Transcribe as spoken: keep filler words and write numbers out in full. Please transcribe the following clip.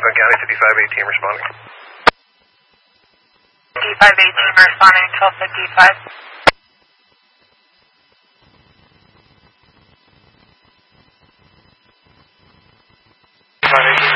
Franklin County, fifty-five eighteen responding. fifty-five eighteen responding, twelve fifty-five. fifty-five eighteen.